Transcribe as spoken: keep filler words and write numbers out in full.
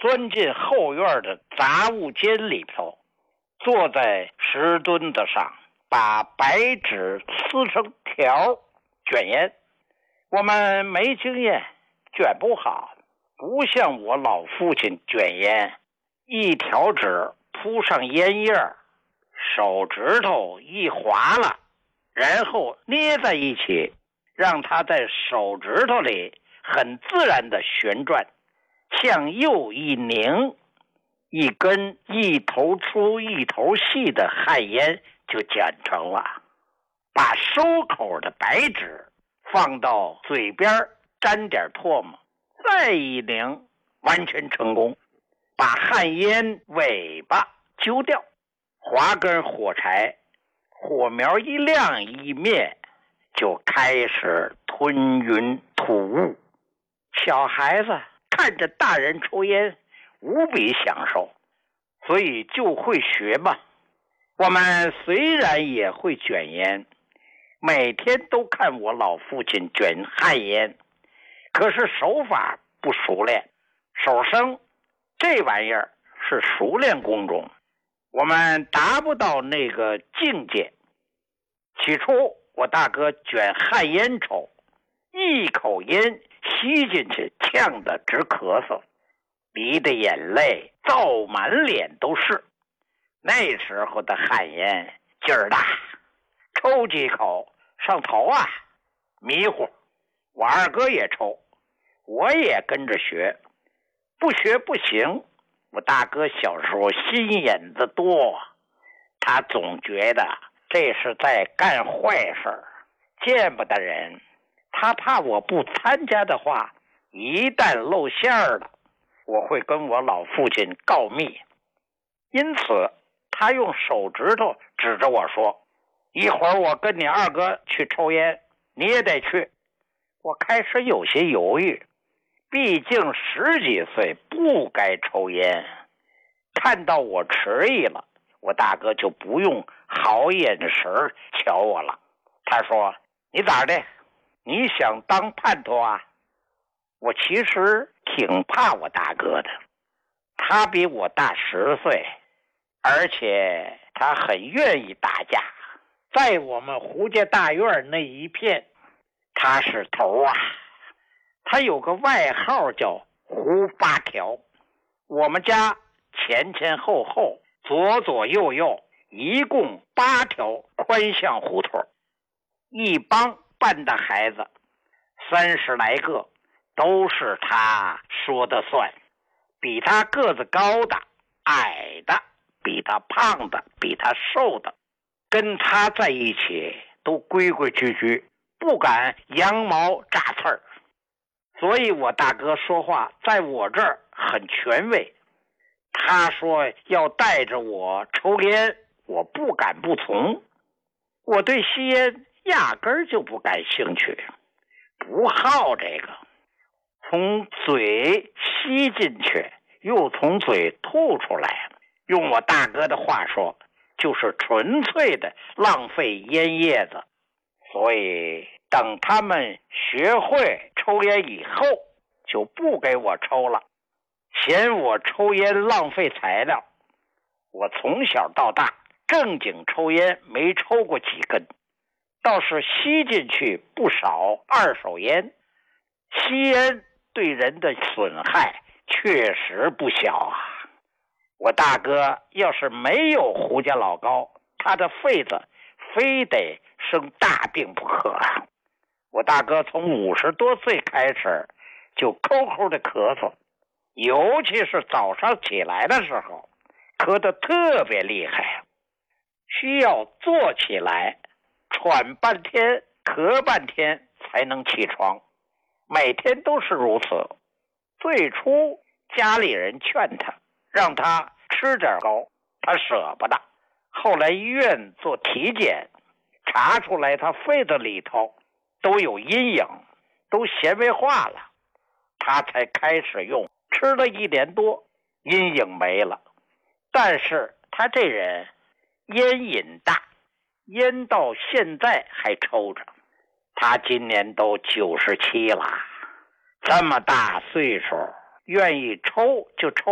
钻进后院的杂物间里头，坐在石墩子上，把白纸撕成条卷烟。我们没经验，卷不好，不像我老父亲卷烟，一条纸铺上烟叶，手指头一划了，然后捏在一起，让它在手指头里很自然地旋转，向右一拧，一根一头粗一头细的旱烟就卷成了。把收口的白纸放到嘴边沾点唾沫，再一拧，完全成功。把旱烟尾巴揪掉，划根火柴，火苗一亮一灭，就开始吞云吐雾。小孩子看着大人抽烟无比享受，所以就会学嘛。我们虽然也会卷烟，每天都看我老父亲卷旱烟，可是手法不熟练。手生这玩意儿是熟练工种，我们达不到那个境界。起初我大哥卷旱烟抽，一口烟吸进去，呛得直咳嗽，鼻的眼泪造满脸都是。那时候的旱烟劲儿大，抽几口上头啊，迷糊。我二哥也抽，我也跟着学，不学不行。我大哥小时候心眼子多，他总觉得这是在干坏事，见不得人。他怕我不参加的话，一旦露馅了，我会跟我老父亲告密。因此他用手指头指着我说，一会儿我跟你二哥去抽烟，你也得去。我开始有些犹豫，毕竟十几岁不该抽烟。看到我迟疑了，我大哥就不用好眼神瞧我了。他说，你咋的？你想当叛徒啊？我其实挺怕我大哥的，他比我大十岁，而且他很愿意打架。在我们胡家大院那一片，他是头啊。他有个外号叫胡八条。我们家前前后后左左右右一共八条宽巷胡同，一帮半大孩子三十来个，都是他说的算。比他个子高的、矮的，比他胖的、比他瘦的，跟他在一起都规规矩矩，不敢羊毛炸刺儿。所以我大哥说话在我这儿很权威。他说要带着我抽烟，我不敢不从。我对吸烟压根儿就不感兴趣，不好这个。从嘴吸进去，又从嘴吐出来，用我大哥的话说，就是纯粹的浪费烟叶子。所以等他们学会抽烟以后，就不给我抽了，嫌我抽烟浪费材料。我从小到大正经抽烟没抽过几根，倒是吸进去不少二手烟。吸烟对人的损害确实不小啊。我大哥要是没有胡家老高，他的肺子非得生大病不可啊。我大哥从五十多岁开始就抠抠的咳嗽，尤其是早上起来的时候，咳得特别厉害，需要坐起来喘半天咳半天才能起床，每天都是如此。最初家里人劝他，让他吃点膏，他舍不得。后来医院做体检，查出来他肺子里头都有阴影，都纤维化了，他才开始用。吃了一年多，阴影没了。但是他这人烟瘾大，烟到现在还抽着。他今年都九十七了，这么大岁数，愿意抽就抽。